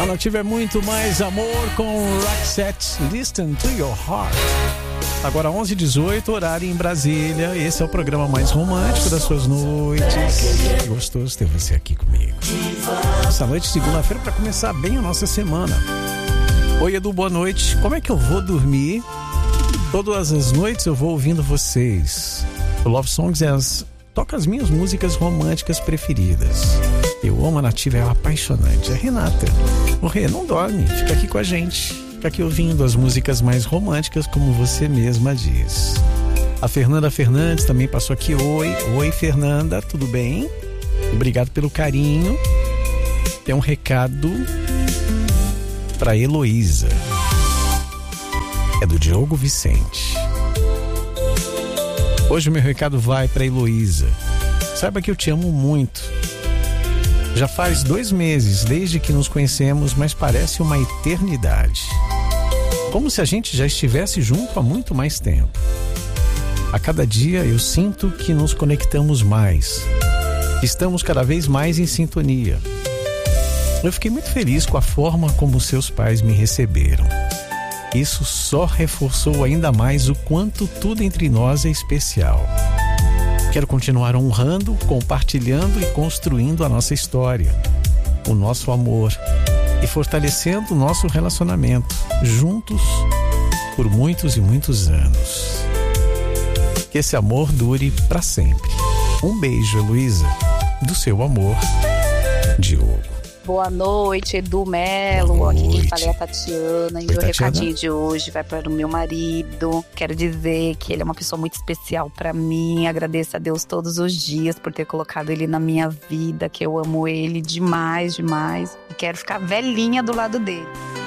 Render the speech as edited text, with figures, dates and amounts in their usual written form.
A Nativa é muito mais amor com Roxette, Listen to Your Heart. Agora 11h18, horário em Brasília. Esse é o programa mais romântico das suas noites. Que gostoso ter você aqui comigo. Essa noite, segunda-feira, para começar bem a nossa semana. Oi, Edu, boa noite. Como é que eu vou dormir? Todas as noites eu vou ouvindo vocês. O Love Songs toca as minhas músicas românticas preferidas. Eu amo a Nativa, é apaixonante. É Renata. O Rê, não dorme, fica aqui com a gente. Fica aqui ouvindo as músicas mais românticas, como você mesma diz. A Fernanda Fernandes também passou aqui. Oi, Fernanda, tudo bem? Obrigado pelo carinho. Tem um recado para Heloísa. É do Diogo Vicente. Hoje o meu recado vai para Heloísa. Saiba que eu te amo muito. Já faz 2 meses desde que nos conhecemos, mas parece uma eternidade. Como se a gente já estivesse junto há muito mais tempo. A cada dia eu sinto que nos conectamos mais. Estamos cada vez mais em sintonia. Eu fiquei muito feliz com a forma como seus pais me receberam. Isso só reforçou ainda mais o quanto tudo entre nós é especial. Quero continuar honrando, compartilhando e construindo a nossa história, o nosso amor e fortalecendo o nosso relacionamento, juntos por muitos e muitos anos. Que esse amor dure para sempre. Um beijo, Heloísa, do seu amor, Diogo. Boa noite, Edu Melo. Aqui quem fala é a Tatiana. E o recadinho de hoje vai para o meu marido. Quero dizer que ele é uma pessoa muito especial para mim. Agradeço a Deus todos os dias por ter colocado ele na minha vida, que eu amo ele demais, demais. E quero ficar velhinha do lado dele.